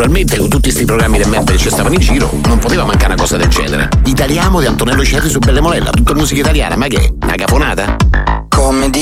naturalmente con tutti sti programmi di merda che ci stavano in giro non poteva mancare una cosa del genere. Italiamo di Antonello Cerri su Belle Molella, tutta musica italiana, ma che è? Una caponata? Come